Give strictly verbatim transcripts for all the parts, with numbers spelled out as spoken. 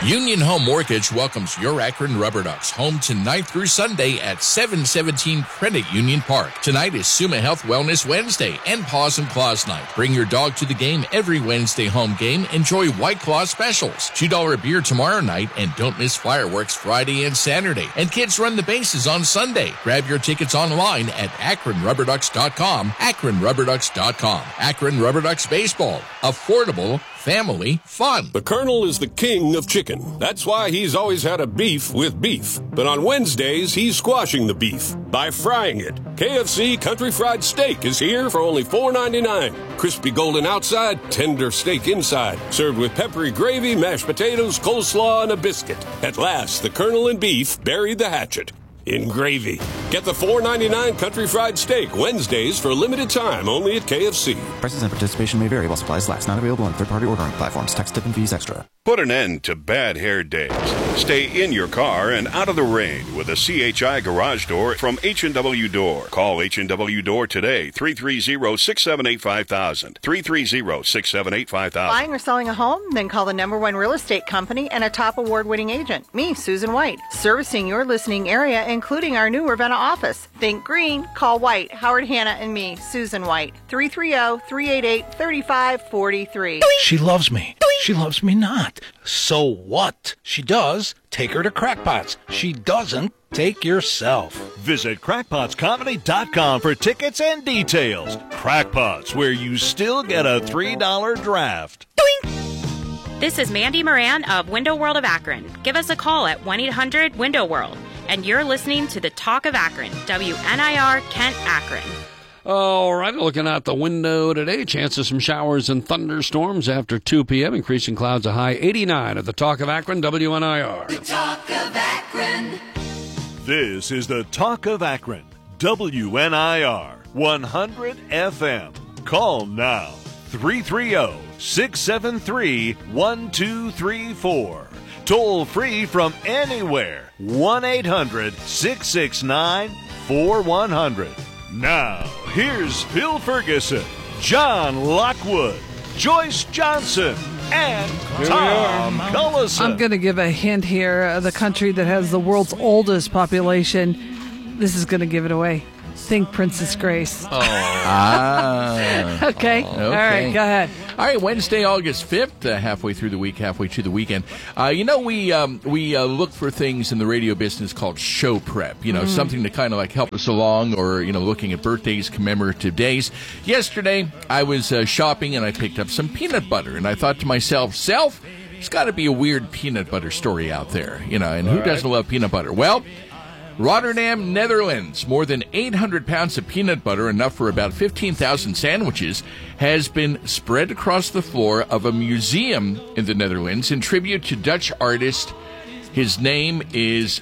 Union Home Mortgage welcomes your Akron Rubber Ducks home tonight through Sunday at seven seventeen Credit Union Park. Tonight is Suma Health Wellness Wednesday and Paws and Claws Night. Bring your dog to the game every Wednesday home game. Enjoy White Claw specials. two dollar beer tomorrow night, and don't miss fireworks Friday and Saturday. And kids run the bases on Sunday. Grab your tickets online at akron rubber ducks dot com. akron rubber ducks dot com. Akron Rubber Ducks Baseball. Affordable, family fun. The Colonel is the king of chicken. That's why he's always had a beef with beef. But on Wednesdays, he's squashing the beef by frying it. K F C Country Fried Steak is here for only four ninety-nine. Crispy golden outside, tender steak inside. Served with peppery gravy, mashed potatoes, coleslaw, and a biscuit. At last, the Colonel and beef buried the hatchet in gravy. Get the four ninety-nine Country Fried Steak Wednesdays for a limited time only at K F C. Prices and participation may vary while supplies last. Not available on third-party ordering platforms. Tax, tip, and fees extra. Put an end to bad hair days. Stay in your car and out of the rain with a C H I garage door from H and W Door. Call H and W Door today, three three zero, six seven eight, five thousand, three three zero, six seven eight, five thousand. Buying or selling a home? Then call the number one real estate company and a top award-winning agent. Me, Susan White. Servicing your listening area, including our new Ravenna office. Think green, call White, Howard Hanna, and me, Susan White. three three zero, three eight eight, three five four three. She loves me. She loves me not. So what? She does. Take her to Crackpots. She doesn't. Take yourself. Visit crackpots comedy dot com for tickets and details. Crackpots, where you still get a three dollar draft. This is Mandy Moran of Window World of Akron. Give us a call at one eight hundred window world. And you're listening to the Talk of Akron, W N I R Kent Akron. All right, looking out the window today, chance of some showers and thunderstorms after two p.m., increasing clouds, a high eighty-nine at the Talk of Akron, W N I R. The Talk of Akron. This is the Talk of Akron, W N I R, one hundred F M. Call now, three three zero, six seven three, one two three four. Toll free from anywhere, one eight hundred, six six nine, four one zero zero. Now, here's Phil Ferguson, John Lockwood, Joyce Johnson, and Tom Cullison. I'm going to give a hint here. Uh, the country that has the world's oldest population, this is going to give it away. Think Princess Grace. Oh. ah. okay. okay. All right, go ahead. All right, Wednesday, August fifth, uh, halfway through the week, halfway to the weekend. Uh, you know, we um, we uh, look for things in the radio business called show prep, you know, mm. something to kind of like help us along, or, you know, looking at birthdays, commemorative days. Yesterday, I was uh, shopping and I picked up some peanut butter, and I thought to myself, self, there's got to be a weird peanut butter story out there, you know, and All who right. doesn't love peanut butter? Well, Rotterdam, Netherlands, more than eight hundred pounds of peanut butter, enough for about fifteen thousand sandwiches, has been spread across the floor of a museum in the Netherlands in tribute to Dutch artist. His name is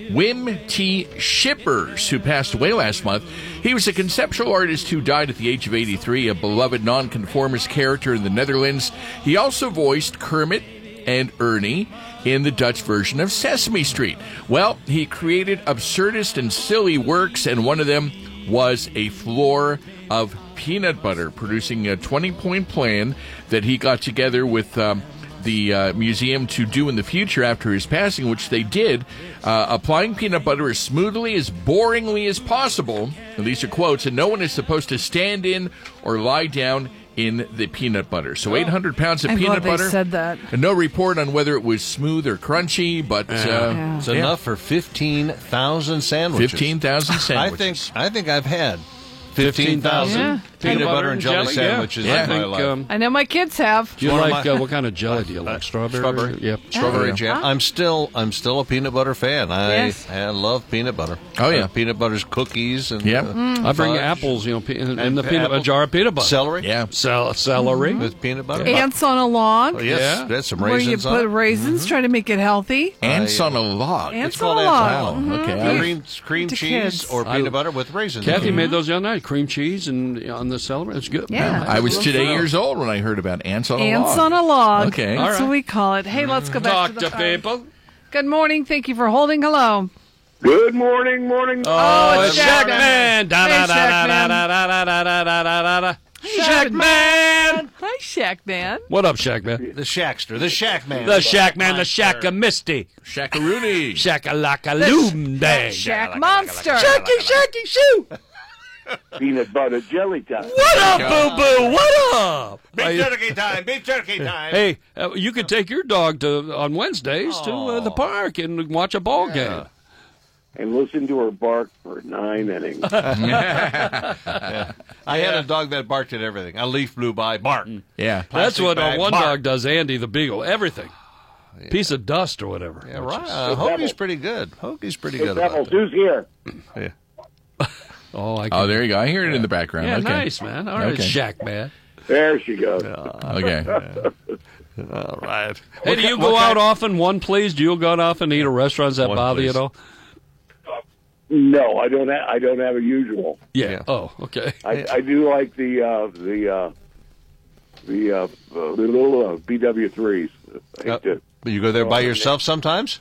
Wim T. Schippers, who passed away last month. He was a conceptual artist who died at the age of eighty-three, a beloved nonconformist character in the Netherlands. He also voiced Kermit and Ernie in the Dutch version of Sesame Street. Well, he created absurdist and silly works, and one of them was a floor of peanut butter, producing a twenty-point plan that he got together with um, the uh, museum to do in the future after his passing, which they did, uh, applying peanut butter as smoothly, as boringly as possible, and these are quotes, and no one is supposed to stand in or lie down in the peanut butter. So eight hundred pounds of I'm peanut glad butter. They said that. And no report on whether it was smooth or crunchy, but yeah. Uh, Yeah. it's yeah. enough for fifteen thousand sandwiches. fifteen thousand sandwiches. I think I think I've had fifteen thousand yeah. peanut, peanut butter and jelly, jelly sandwiches yeah. in yeah. my I think, life. Um, I know my kids have. Do you like uh, what kind of jelly do you like? Strawberry. Strawberry. Yep. Strawberry yeah. jam. Huh? I'm still I'm still a peanut butter fan. I Yes. I love peanut butter. Oh yeah, uh, peanut butter's cookies and yep. uh, Mm. I bring fudge. apples, you know, pe- in, in And the peanut apple- a jar of peanut butter. Celery. Yeah, Cel- celery Mm-hmm. with peanut butter. Ants on a log. Oh, yes, Yeah. that's some Where you raisins put on it. raisins, trying to make it healthy. ants I- on a log. Ants called on a ants log. on a log. Mhm. Okay. Cream, cream To cheese kids. or I- peanut butter with raisins. Kathy in it. made those the other night. Cream cheese and on the celery. It's good. Yeah. Man, I was Well, today so- years old when I heard about ants on a Ants log. on a log. Okay. That's All right. what we call it. Hey, let's go back Talk to the to phone. people. Good morning. Thank you for holding. Hello. Good morning, morning. Oh, it's Shack Shack Man. Da, Hey, da, da, Shack da, Man. da, da, da, da, da, da, da, da, da. Hey, Shack Man. Hi, Shack Man. What up, Shack Man? The Shackster, the Shack Man. The Shack Man, the Shack of Misty. Shackaroony. Shakalaka-loom day. Shack Monster. Shacky, shacky, shoo. Peanut butter jelly time. What up, boo-boo? What up? Beef jerky time, beef jerky time. Hey, uh, you could take your dog to on Wednesdays to uh, the park and watch a ball game. And listen to her bark for nine innings. Yeah. I had a dog that barked at everything. A leaf blew by, bark. Yeah. That's what uh, bag, one bark. dog does, Andy the Beagle. Everything. Piece of dust or whatever. Yeah, right. Uh, Hoagie's pretty good. Hoagie's pretty Hey, good Pebbles, about that. who's here? Yeah. Oh, I Oh, there you go. I hear it in the background. Yeah, okay. nice, man. All right, Okay. Shack Man. There she goes. Okay. All right. Hey, do you go out often? One, please. Do you go out often to eat at restaurants that One, bother you please. at all? No, I don't. Ha- I don't have a usual. Yeah. Yeah. Oh, okay. I, I do like the uh, the uh, the uh, uh, little uh, B W threes. I hate Uh, to- You go there by yourself sometimes?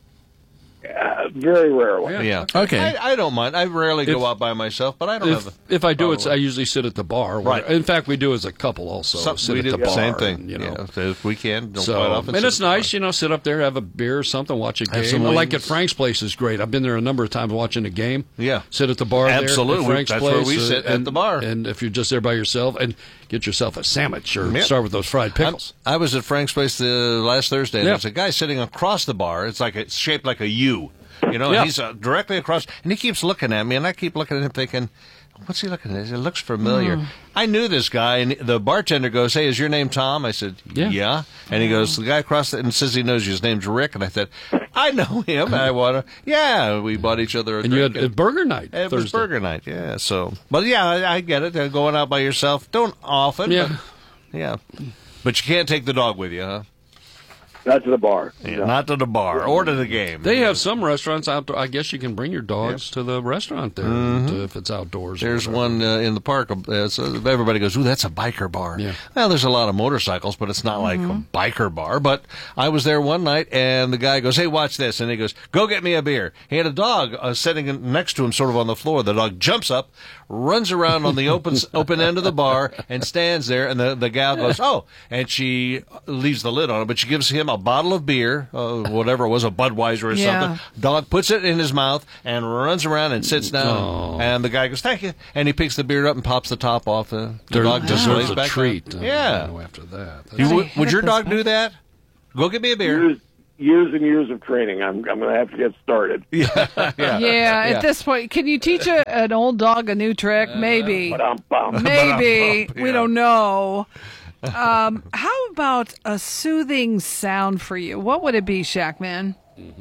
uh, very rarely. Yeah. Okay. I, I don't mind. I rarely go If- out by myself, but I don't If, have a... if I do, it's I usually sit at the bar. Right. In fact, we do as a couple also. Some- sit we at do the the bar. same thing. and, you know. Yeah, if we can, don't So, quite often. and sit it's at the bar. nice, you know, sit up there, have a beer or something, watch a game. some I like wings. at Frank's Place is great. I've been there a number of times watching a game. Yeah. Sit at the bar Absolutely. there at Frank's That's Place. where we uh, sit, at and, the bar. And if you're just there by yourself, and get yourself a sandwich or Yep. start with those fried pickles. I was at Frank's Place the last Thursday, and Yeah. there's a guy sitting across the bar. It's like it's shaped like a U, you know. Yeah. And he's uh, directly across, and he keeps looking at me, and I keep looking at him, thinking, "What's he looking at? It looks familiar." Mm. I knew this guy, and the bartender goes, "Hey, is your name Tom?" I said, Yeah. "Yeah." And he goes, "The guy across the," and says he knows you. His name's Rick, and I said, "I know him." And I want to, yeah. We bought each other a And you drink. had uh, burger night It Thursday. was burger night, yeah. So, but yeah, I, I get it. Uh, going out by yourself, don't often. Yeah. But, yeah. But you can't take the dog with you, huh? Not to the bar. Yeah, No. not to the bar or to the game. They have some restaurants outdoor. I guess you can bring your dogs to the restaurant there to- if it's outdoors. or There's whatever. one uh, in the park. Uh, it's, uh, everybody goes, "Ooh, that's a biker bar." Yeah. Well, there's a lot of motorcycles, but it's not like a biker bar. But I was there one night, and the guy goes, "Hey, watch this," and he goes, "Go get me a beer." He had a dog uh, sitting in- next to him, sort of on the floor. The dog jumps up, runs around on the open open end of the bar, and stands there. And the the gal goes, "Oh," and she leaves the lid on it, but she gives him a bottle of beer, uh, whatever it was, a Budweiser or Yeah. something. Dog puts it in his mouth and runs around and sits down. Oh. And the guy goes, "Thank you," and he picks the beer up and pops the top off. The, the There- dog just deserves lays a back treat. down. uh, Yeah. you know, after that. That's- You, I would, would hate your those dog guys. do that? Go get me a beer. Years, years and years of training. I'm I'm going to have to get started. yeah. Yeah, at this point, can you teach a, an old dog a new trick? Maybe. Ba-dum-bum. Maybe. Ba-dum-bum, We yeah. don't know. Um, how about a soothing sound for you? What would it be, Shackman?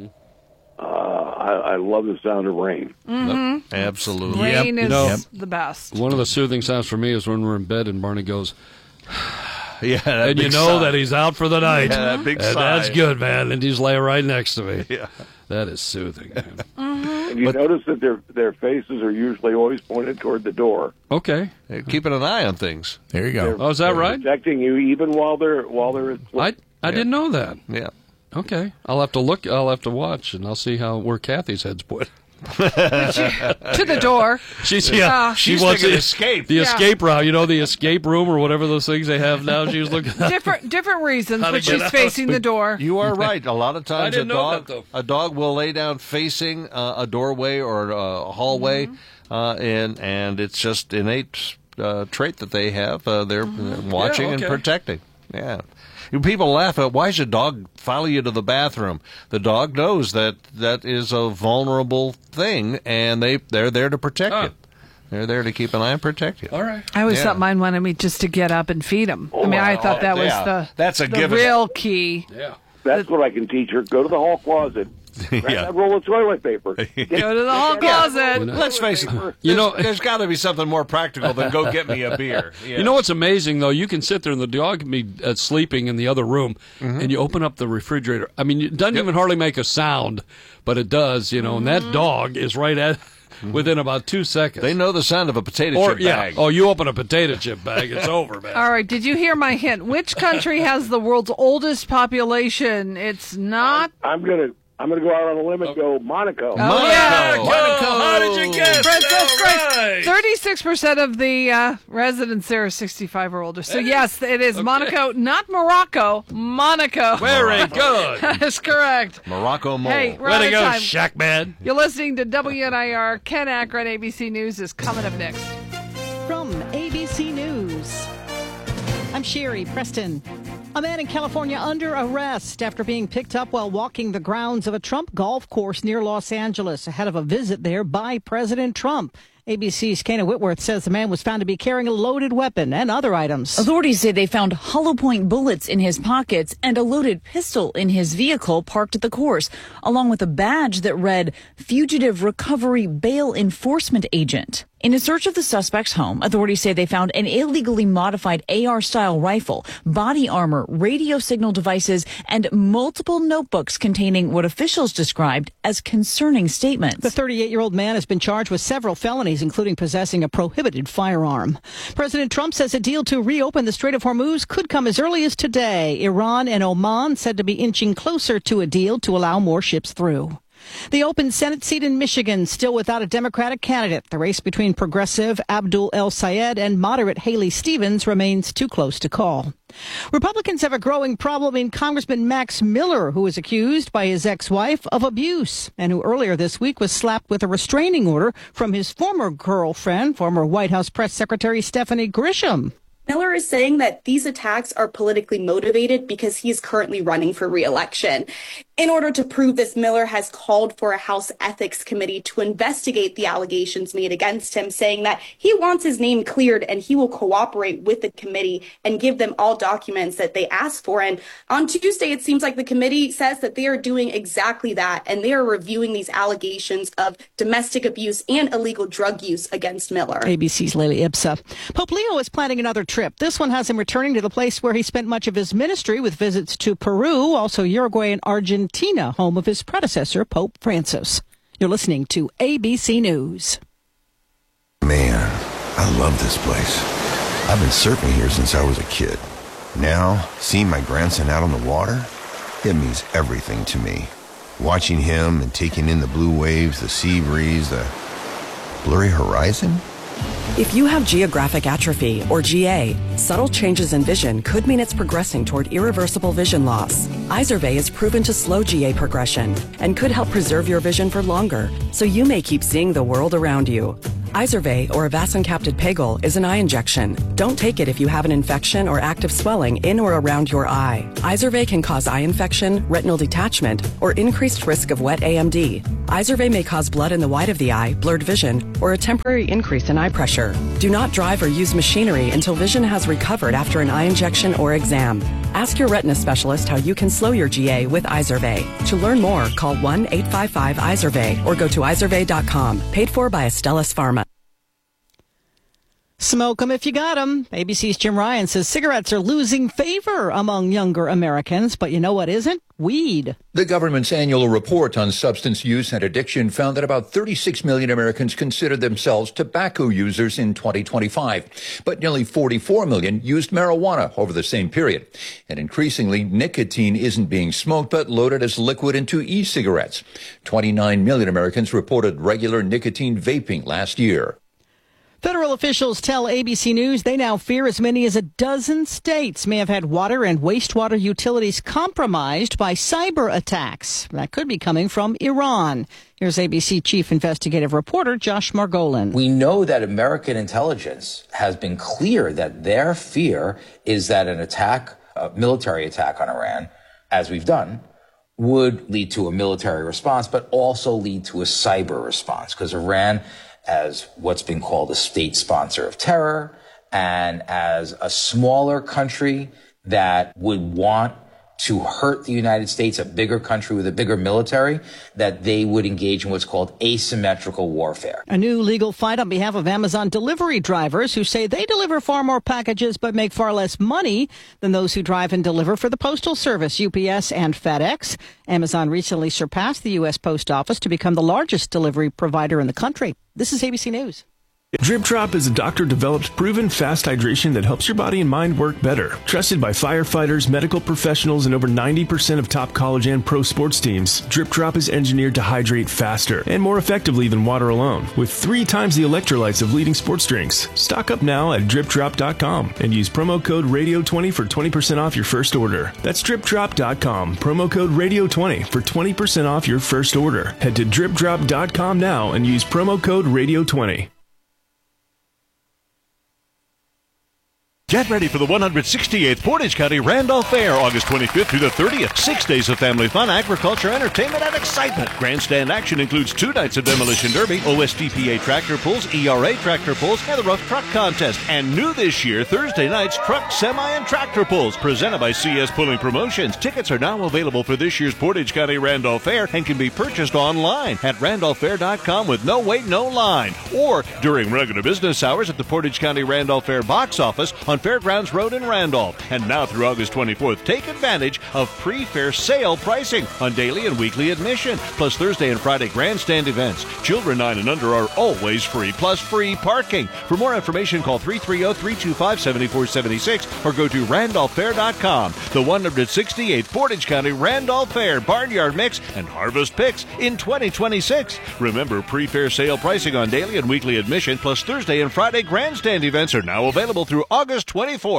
Uh, I, I love the sound of rain. Mm-hmm. Absolutely. Rain You is know- the best. One of the soothing sounds for me is when we're in bed and Barney goes, Yeah, that and you big know sigh. that he's out for the night. Yeah, that big and that's sigh. good, man. And he's laying right next to me. Yeah. That is soothing. Man. And you notice that their their faces are usually always pointed toward the door. Okay. They're keeping an eye on things. There you go. Oh, is that They're right? Protecting you even while they're while they're at sleep. I I didn't know that. Yeah. Okay. I'll have to look. I'll have to watch, and I'll see how where Kathy's head's put. To the door. She's yeah. Uh, she She's wants thinking the escape. The Yeah. escape route. You know, the escape room or whatever those things they have now. She was looking at. Different different reasons, How to but get she's out. facing the door. You are right. A lot of times a didn't know dog that, though. a dog will lay down facing uh, a doorway or a hallway, Mm-hmm. uh, and and it's just innate uh, trait that they have. Uh, they're Mm-hmm. uh, watching Yeah, and okay. protecting. Yeah. You- People laugh at, why should a dog follow you to the bathroom? The dog knows that that is a vulnerable thing, and they they're there to protect Ah. you. They're there to keep an eye and protect you. All right. I always Yeah. thought mine wanted me just to get up and feed him. I mean, I well, thought that was yeah. the, That's a the given. real key. Yeah. That's what I can teach her. Go to the hall closet. Grab Yeah. that roll of toilet paper. Go to the hall closet. Let's face it. You know- there's, there's got to be something more practical than go get me a beer. Yeah. You know what's amazing though? You can sit there and the dog can be uh, sleeping in the other room, and you open up the refrigerator. I mean, it doesn't even hardly make a sound, but it does. You know, and that dog is right at within about two seconds. They know the sound of a potato or chip yeah. bag. Oh, you open a potato chip bag, it's over, man. All right, did you hear my hint? Which country has the world's oldest population? It's not. I'm gonna I'm going to go out on a limb and go Monaco. Oh, yeah. Monaco. How did you guess? Princess All Grace. right. thirty-six percent of the uh, residents there are sixty-five or older. So, yes, it is Okay. Monaco, not Morocco, Monaco. Very good. That is correct. Morocco mole. Hey, we're Way out to of go, time. Shaq Man. You're listening to W N I R. Ken Akron, A B C News, is coming up next. From A B C News, I'm Sherry Preston. A man in California under arrest after being picked up while walking the grounds of a Trump golf course near Los Angeles ahead of a visit there by President Trump. A B C's Kana Whitworth says the man was found to be carrying a loaded weapon and other items. Authorities say they found hollow point bullets in his pockets and a loaded pistol in his vehicle parked at the course, along with a badge that read Fugitive Recovery Bail Enforcement Agent. In a search of the suspect's home, authorities say they found an illegally modified A R-style rifle, body armor, radio signal devices, and multiple notebooks containing what officials described as concerning statements. The thirty-eight-year-old man has been charged with several felonies, including possessing a prohibited firearm. President Trump says a deal to reopen the Strait of Hormuz could come as early as today. Iran and Oman said to be inching closer to a deal to allow more ships through. The open Senate seat in Michigan still without a Democratic candidate. The race between progressive Abdul El Sayed and moderate Haley Stevens remains too close to call. Republicans have a growing problem in Congressman Max Miller, who is accused by his ex-wife of abuse and who earlier this week was slapped with a restraining order from his former girlfriend, former White House Press Secretary Stephanie Grisham. Miller is saying that these attacks are politically motivated because he is currently running for re-election. In order to prove this, Miller has called for a House Ethics Committee to investigate the allegations made against him, saying that he wants his name cleared and he will cooperate with the committee and give them all documents that they ask for. And on Tuesday, it seems like the committee says that they are doing exactly that, and they are reviewing these allegations of domestic abuse and illegal drug use against Miller. A B C's Leila Ipsa. Pope Leo is planning another trip. This one has him returning to the place where he spent much of his ministry with visits to Peru, also Uruguay and Argentina, home of his predecessor, Pope Francis. You're listening to A B C News. Man, I love this place. I've been surfing here since I was a kid. Now, seeing my grandson out on the water, it means everything to me. Watching him and taking in the blue waves, the sea breeze, the blurry horizon. If you have geographic atrophy, or G A, subtle changes in vision could mean it's progressing toward irreversible vision loss. Izervay is proven to slow G A progression and could help preserve your vision for longer, so you may keep seeing the world around you. Izervay, or avacincaptad pegol, is an eye injection. Don't take it if you have an infection or active swelling in or around your eye. Izervay can cause eye infection, retinal detachment, or increased risk of wet A M D. Izervay may cause blood in the white of the eye, blurred vision, or a temporary increase in eye pressure. Do not drive or use machinery until vision has recovered after an eye injection or exam. Ask your retina specialist how you can slow your G A with Izervay. To learn more, call one eight five five Izervay or go to izervay dot com. Paid for by Astellas Pharma. Smoke 'em if you got 'em. A B C's Jim Ryan says cigarettes are losing favor among younger Americans, but you know what isn't? Weed. The government's annual report on substance use and addiction found that about thirty-six million Americans considered themselves tobacco users in twenty twenty-five, but nearly forty-four million used marijuana over the same period. And increasingly, nicotine isn't being smoked, but loaded as liquid into e-cigarettes. twenty-nine million Americans reported regular nicotine vaping last year. Federal officials tell A B C News they now fear as many as a dozen states may have had water and wastewater utilities compromised by cyber attacks. That could be coming from Iran. Here's A B C chief investigative reporter Josh Margolin. We know that American intelligence has been clear that their fear is that an attack, a military attack on Iran, as we've done, would lead to a military response, but also lead to a cyber response, because Iran, as what's been called a state sponsor of terror, and as a smaller country that would want to hurt the United States, a bigger country with a bigger military, that they would engage in what's called asymmetrical warfare. A new legal fight on behalf of Amazon delivery drivers who say they deliver far more packages but make far less money than those who drive and deliver for the Postal Service, U P S and FedEx. Amazon recently surpassed the U S Post Office to become the largest delivery provider in the country. This is A B C News. Drip Drop is a doctor-developed, proven fast hydration that helps your body and mind work better. Trusted by firefighters, medical professionals, and over ninety percent of top college and pro sports teams, Drip Drop is engineered to hydrate faster and more effectively than water alone, with three times the electrolytes of leading sports drinks. Stock up now at drip drop dot com and use promo code radio twenty for twenty percent off your first order. That's drip drop dot com, promo code radio twenty for twenty percent off your first order. Head to drip drop dot com now and use promo code radio twenty. Get ready for the one hundred sixty-eighth Portage County Randolph Fair, August twenty-fifth through the thirtieth. Six days of family fun, agriculture, entertainment, and excitement. Grandstand action includes two nights of Demolition Derby, O S D P A tractor pulls, E R A tractor pulls, and the Rough Truck Contest. And new this year, Thursday nights, truck, semi, and tractor pulls, presented by C S Pulling Promotions. Tickets are now available for this year's Portage County Randolph Fair and can be purchased online at randolph fair dot com with no wait, no line. Or during regular business hours at the Portage County Randolph Fair box office on Fairgrounds Road in Randolph. And now through August twenty-fourth, take advantage of pre-fair sale pricing on daily and weekly admission, plus Thursday and Friday grandstand events. Children nine and under are always free, plus free parking. For more information, call three three zero, three two five, seven four seven six or go to randolph fair dot com. The one hundred sixty-eighth Portage County Randolph Fair Barnyard Mix and Harvest Picks in twenty twenty-six. Remember, pre-fair sale pricing on daily and weekly admission, plus Thursday and Friday grandstand events are now available through August twenty-fourth.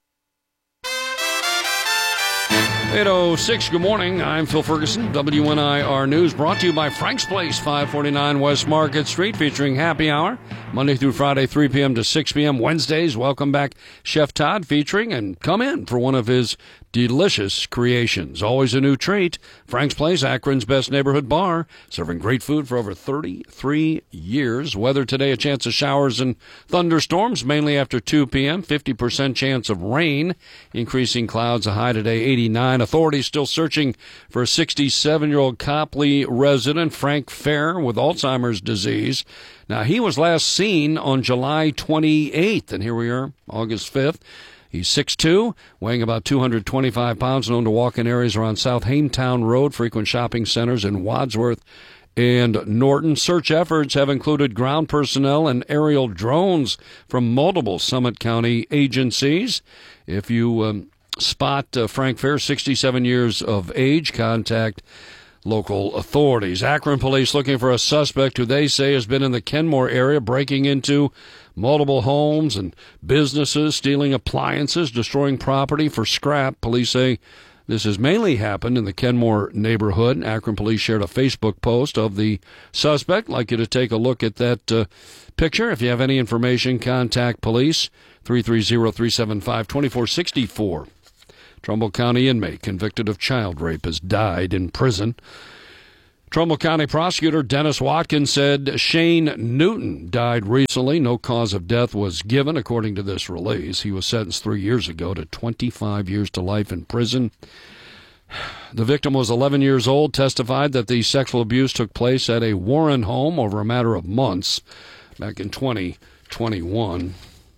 eight oh six, good morning. I'm Phil Ferguson. W N I R News brought to you by Frank's Place, five forty-nine West Market Street, featuring happy hour Monday through Friday, three p.m. to six p.m. Wednesdays, welcome back Chef Todd, featuring and come in for one of his delicious creations. Always a new treat. Frank's Place, Akron's best neighborhood bar, serving great food for over thirty-three years. Weather today, a chance of showers and thunderstorms, mainly after two p.m. fifty percent chance of rain. Increasing clouds, a high today, eighty-nine. Authorities still searching for a sixty-seven-year-old Copley resident, Frank Fair, with Alzheimer's disease. Now, he was last seen on July twenty-eighth, and here we are, August fifth. He's six foot two, weighing about two hundred twenty-five pounds, known to walk in areas around South Hametown Road, frequent shopping centers in Wadsworth and Norton. Search efforts have included ground personnel and aerial drones from multiple Summit County agencies. If you um, spot uh, Frank Fair, sixty-seven years of age, contact local authorities. Akron police looking for a suspect who they say has been in the Kenmore area, breaking into multiple homes and businesses, stealing appliances, destroying property for scrap. Police say this has mainly happened in the Kenmore neighborhood. Akron police shared a Facebook post of the suspect. I'd like you to take a look at that uh, picture. If you have any information, contact police, three three zero, three seven five, two four six four. Trumbull County inmate convicted of child rape has died in prison. Trumbull County prosecutor Dennis Watkins said Shane Newton died recently. No cause of death was given, according to this release. He was sentenced three years ago to twenty-five years to life in prison. The victim was eleven years old, testified that the sexual abuse took place at a Warren home over a matter of months back in twenty twenty-one.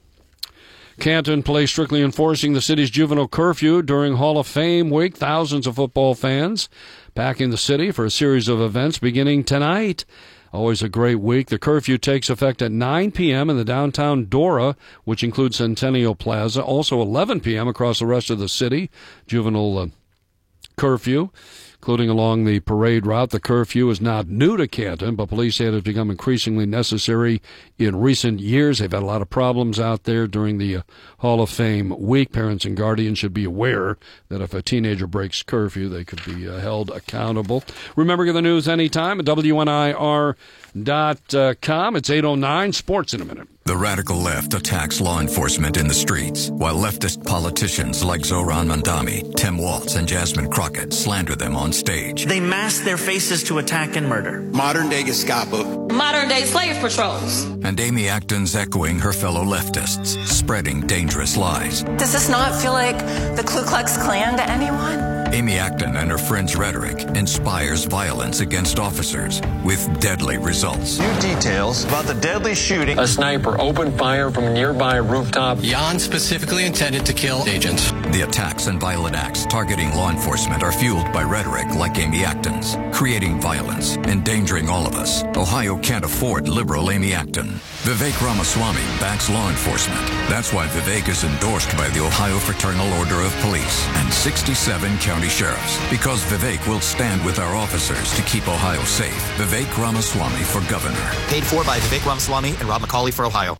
Canton police strictly enforcing the city's juvenile curfew during Hall of Fame week. Thousands of football fans packing the city for a series of events beginning tonight. Always a great week. The curfew takes effect at nine p.m. in the downtown Dora, which includes Centennial Plaza. Also eleven p.m. across the rest of the city. Juvenile uh, curfew, including along the parade route. The curfew is not new to Canton, but police say it has become increasingly necessary in recent years. They've had a lot of problems out there during the uh, Hall of Fame week. Parents and guardians should be aware that if a teenager breaks curfew, they could be uh, held accountable. Remember, get the news anytime at W N I R dot com. It's eight oh nine. Sports in a minute. The radical left attacks law enforcement in the streets, while leftist politicians like Zohran Mamdani, Tim Walz, and Jasmine Crockett slander them on stage. They mask their faces to attack and murder. Modern-day Gestapo. Modern-day slave patrols. And Amy Acton's echoing her fellow leftists, spreading dangerous lies. Does this not feel like the Ku Klux Klan to anyone? Amy Acton and her friends' rhetoric inspires violence against officers with deadly results. New details about the deadly shooting. A sniper opened fire from a nearby rooftop. Jan specifically intended to kill agents. The attacks and violent acts targeting law enforcement are fueled by rhetoric like Amy Acton's, creating violence, endangering all of us. Ohio can't afford liberal Amy Acton. Vivek Ramaswamy backs law enforcement. That's why Vivek is endorsed by the Ohio Fraternal Order of Police and sixty-seven county sheriffs. Because Vivek will stand with our officers to keep Ohio safe. Vivek Ramaswamy for governor. Paid for by Vivek Ramaswamy and Rob McCauley for Ohio.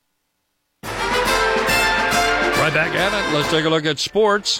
Right back at it. Let's take a look at sports.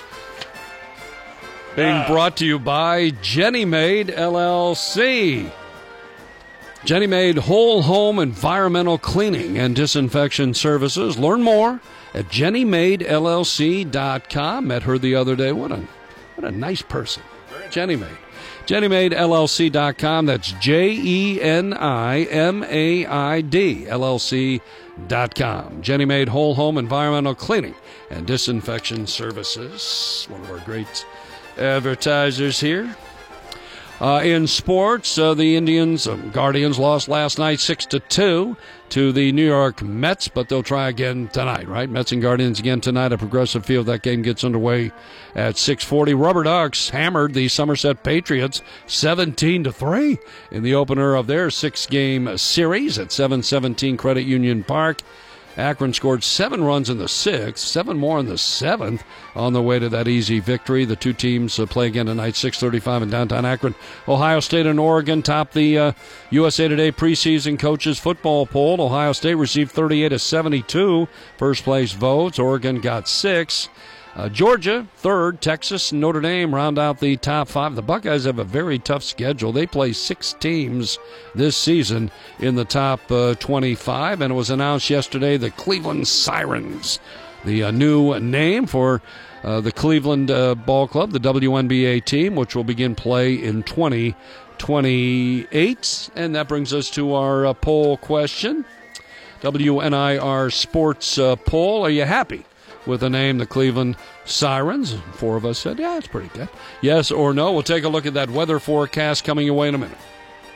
Being brought to you by Jenny Maid L L C. Jenny Maid Whole Home Environmental Cleaning and Disinfection Services. Learn more at jenny maid l l c dot com. Met her the other day. What a what a nice person. Jenny Maid. jenny maid l l c dot com. That's J E N I M A I D L L C dot com. Jenny Maid Whole Home Environmental Cleaning and Disinfection Services. One of our great advertisers here. Uh, in sports, uh, the Indians, um, Guardians lost last night six to two to the New York Mets, but they'll try again tonight, right? Mets and Guardians again tonight at Progressive Field. That game gets underway at six forty. Rubber Ducks hammered the Somerset Patriots seventeen to three in the opener of their six-game series at seven seventeen Credit Union Park. Akron scored seven runs in the sixth, seven more in the seventh on the way to that easy victory. The two teams uh, play again tonight, six thirty-five in downtown Akron. Ohio State and Oregon top the uh, U S A Today preseason coaches football poll. Ohio State received thirty-eight to seventy-two first place votes. Oregon got six. Uh, Georgia, third. Texas and Notre Dame round out the top five. The Buckeyes have a very tough schedule. They play six teams this season in the top uh, twenty-five, and it was announced yesterday the Cleveland Sirens, the uh, new name for uh, the Cleveland uh, Ball Club, the W N B A team, which will begin play in twenty twenty-eight. And that brings us to our uh, poll question. W N I R Sports uh, poll. Are you happy with the name, the Cleveland Sirens? Four of us said, yeah, it's pretty good. Yes or no? We'll take a look at that weather forecast coming your way in a minute.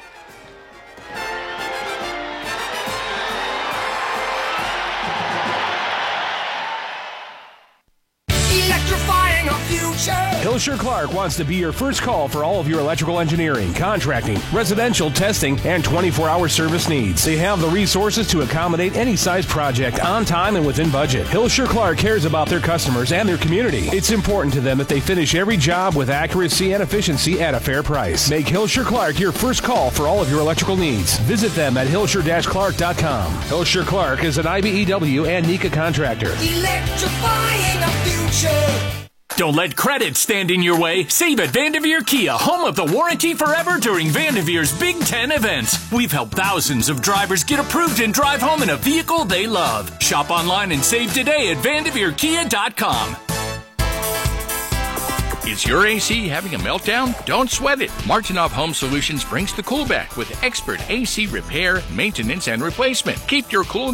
Electrifying our future. Hilsher Clark wants to be your first call for all of your electrical engineering, contracting, residential testing, and twenty-four hour service needs. They have the resources to accommodate any size project on time and within budget. Hilsher Clark cares about their customers and their community. It's important to them that they finish every job with accuracy and efficiency at a fair price. Make Hilsher Clark your first call for all of your electrical needs. Visit them at hilsher dash clark dot com. Hilsher Clark is an I B E W and NECA contractor. Electrifying our future. Don't let credit stand in your way. Save at Vanderveer Kia, home of the warranty forever during Vanderveer's Big Ten events. We've helped thousands of drivers get approved and drive home in a vehicle they love. Shop online and save today at vanderveer kia dot com. Is your A C having a meltdown? Don't sweat it. Martinoff Home Solutions brings the cool back with expert A C repair, maintenance, and replacement. Keep your cool